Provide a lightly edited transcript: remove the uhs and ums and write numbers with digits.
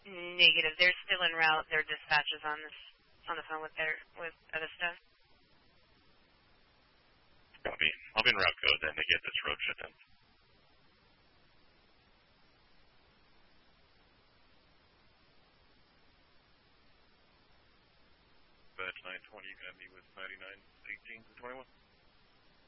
Negative. They're still en route. Their dispatch is on the phone with other stuff. Copy. I'll be in route code then to get this road shut in. Batch 920, you can have me with 9918 to 21.